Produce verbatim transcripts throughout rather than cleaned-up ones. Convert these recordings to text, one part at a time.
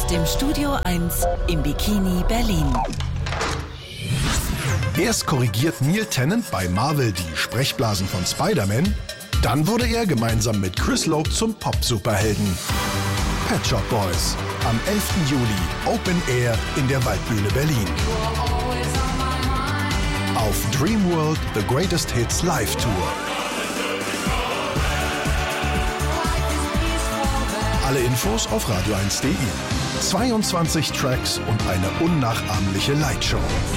dem Studio eins im Bikini Berlin. Erst korrigiert Neil Tennant bei Marvel die Sprechblasen von Spider-Man, dann wurde er gemeinsam mit Chris Lowe zum Pop-Superhelden. Pet Shop Boys, am elften Juli, Open Air in der Waldbühne Berlin. Auf Dreamworld The Greatest Hits Live Tour. Alle Infos auf radio eins punkt de. zweiundzwanzig Tracks und eine unnachahmliche Lightshow.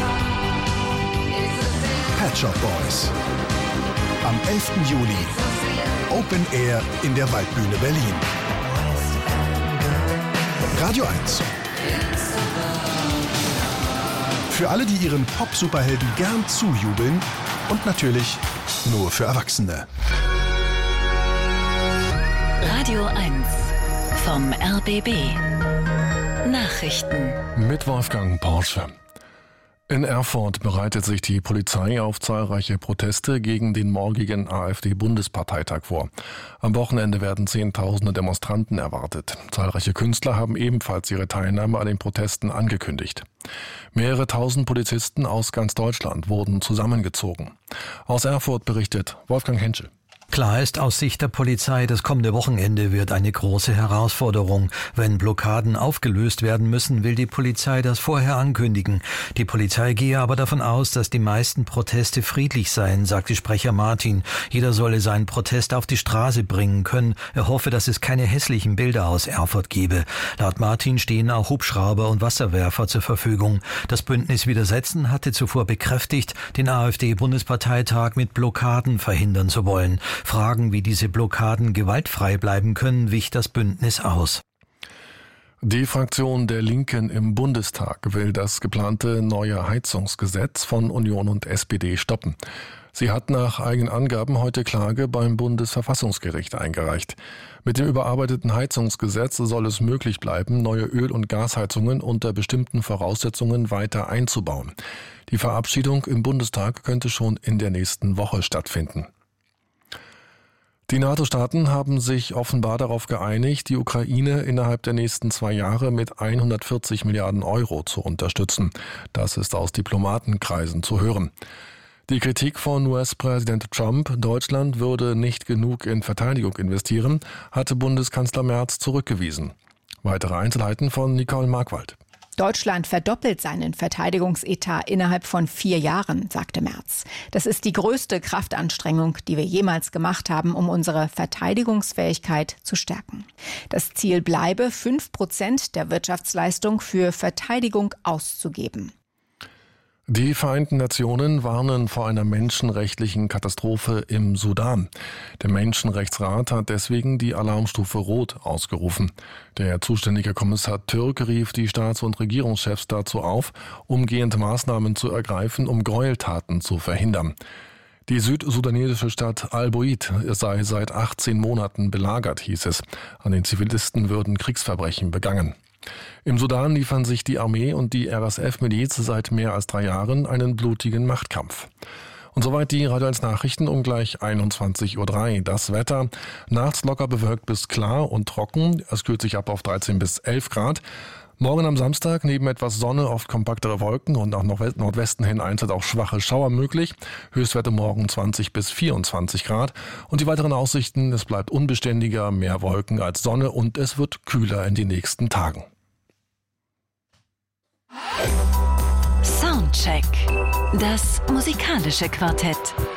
Pet Shop Boys. Am elften Juli. Open Air in der Waldbühne Berlin. Radio eins. Für alle, die ihren Pop-Superhelden gern zujubeln und natürlich nur für Erwachsene. Radio eins vom R B B. Nachrichten mit Wolfgang Porsche. In Erfurt bereitet sich die Polizei auf zahlreiche Proteste gegen den morgigen AfD-Bundesparteitag vor. Am Wochenende werden Zehntausende Demonstranten erwartet. Zahlreiche Künstler haben ebenfalls ihre Teilnahme an den Protesten angekündigt. Mehrere tausend Polizisten aus ganz Deutschland wurden zusammengezogen. Aus Erfurt berichtet Wolfgang Henschel. Klar ist aus Sicht der Polizei, das kommende Wochenende wird eine große Herausforderung. Wenn Blockaden aufgelöst werden müssen, will die Polizei das vorher ankündigen. Die Polizei gehe aber davon aus, dass die meisten Proteste friedlich seien, sagte Sprecher Martin. Jeder solle seinen Protest auf die Straße bringen können. Er hoffe, dass es keine hässlichen Bilder aus Erfurt gebe. Laut Martin stehen auch Hubschrauber und Wasserwerfer zur Verfügung. Das Bündnis Widersetzen hatte zuvor bekräftigt, den AfD-Bundesparteitag mit Blockaden verhindern zu wollen. Fragen, wie diese Blockaden gewaltfrei bleiben können, wich das Bündnis aus. Die Fraktion der Linken im Bundestag will das geplante neue Heizungsgesetz von Union und S P D stoppen. Sie hat nach eigenen Angaben heute Klage beim Bundesverfassungsgericht eingereicht. Mit dem überarbeiteten Heizungsgesetz soll es möglich bleiben, neue Öl- und Gasheizungen unter bestimmten Voraussetzungen weiter einzubauen. Die Verabschiedung im Bundestag könnte schon in der nächsten Woche stattfinden. Die NATO-Staaten haben sich offenbar darauf geeinigt, die Ukraine innerhalb der nächsten zwei Jahre mit hundertvierzig Milliarden Euro zu unterstützen. Das ist aus Diplomatenkreisen zu hören. Die Kritik von U S-Präsident Trump, Deutschland würde nicht genug in Verteidigung investieren, hatte Bundeskanzler Merz zurückgewiesen. Weitere Einzelheiten von Nicole Markwald. Deutschland verdoppelt seinen Verteidigungsetat innerhalb von vier Jahren, sagte Merz. Das ist die größte Kraftanstrengung, die wir jemals gemacht haben, um unsere Verteidigungsfähigkeit zu stärken. Das Ziel bleibe, fünf Prozent der Wirtschaftsleistung für Verteidigung auszugeben. Die Vereinten Nationen warnen vor einer menschenrechtlichen Katastrophe im Sudan. Der Menschenrechtsrat hat deswegen die Alarmstufe Rot ausgerufen. Der zuständige Kommissar Türk rief die Staats- und Regierungschefs dazu auf, umgehend Maßnahmen zu ergreifen, um Gräueltaten zu verhindern. Die südsudanesische Stadt Al-Boid sei seit achtzehn Monaten belagert, hieß es. An den Zivilisten würden Kriegsverbrechen begangen. Im Sudan liefern sich die Armee und die R S F-Miliz seit mehr als drei Jahren einen blutigen Machtkampf. Und soweit die Radio eins Nachrichten um gleich einundzwanzig Uhr drei. Das Wetter nachts locker bewölkt bis klar und trocken. Es kühlt sich ab auf dreizehn bis elf Grad. Morgen am Samstag neben etwas Sonne oft kompaktere Wolken und auch nach Nordwesten hin einzeln auch schwache Schauer möglich. Höchstwerte morgen zwanzig bis vierundzwanzig Grad. Und die weiteren Aussichten, es bleibt unbeständiger, mehr Wolken als Sonne und es wird kühler in den nächsten Tagen. Soundcheck. Das musikalische Quartett.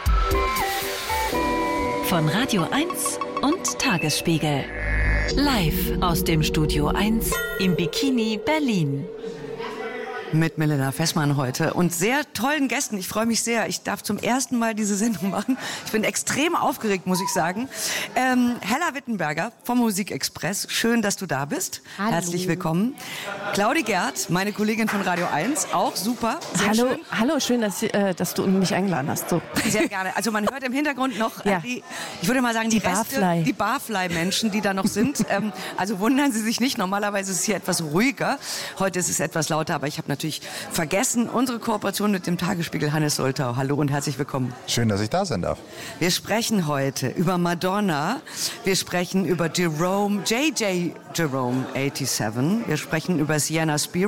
Von Radio eins und Tagesspiegel. Live aus dem Studio eins im Bikini Berlin. Mit Melina Fessmann heute und sehr tollen Gästen. Ich freue mich sehr. Ich darf zum ersten Mal diese Sendung machen. Ich bin extrem aufgeregt, muss ich sagen. Ähm, Hella Wittenberger vom Musikexpress. Schön, dass du da bist. Hallo. Herzlich willkommen. Claudi Gerd, meine Kollegin von Radio eins. Auch super. Sehr hallo, schön. hallo, schön, dass, äh, dass du mich eingeladen hast. So. Sehr gerne. Also man hört im Hintergrund noch ja. äh, die, ich würde mal sagen, die, die Reste, Barfly. die Barfly-Menschen, die da noch sind. ähm, also wundern Sie sich nicht. Normalerweise ist es hier etwas ruhiger. Heute ist es etwas lauter, aber ich habe natürlich natürlich vergessen. Unsere Kooperation mit dem Tagesspiegel. Hannes Soltau, hallo und herzlich willkommen. Schön, dass ich da sein darf. Wir sprechen heute über Madonna. Wir sprechen über Jerome, J J Jerome siebenundachtzig. Wir sprechen über Sienna Spiro.